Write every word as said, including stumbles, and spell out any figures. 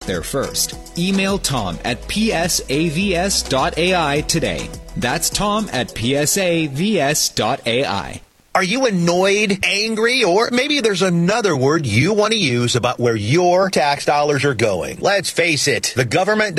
there first. Email Tom at p s a v s dot a i today. That's Tom at p s a v s dot a i. Are you annoyed, angry, or maybe there's another word you want to use about where your tax dollars are going? Let's face it, the government